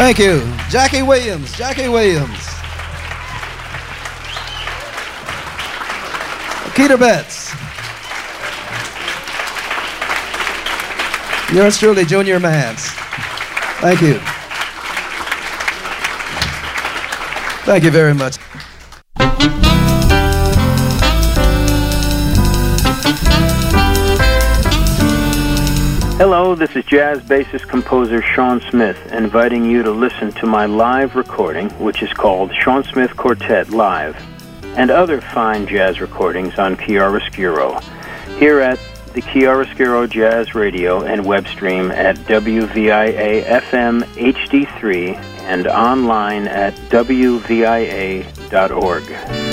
Thank you. Jackie Williams. Jackie Williams. Keter Betts. Yours truly, Junior Mance. Thank you. Thank you very much. Hello, this is jazz bassist composer Sean Smith, inviting you to listen to my live recording, which is called Sean Smith Quartet Live, and other fine jazz recordings on Chiaroscuro, here at the Chiaroscuro Jazz Radio and web stream at WVIA FM HD3 and online at WVIA.org.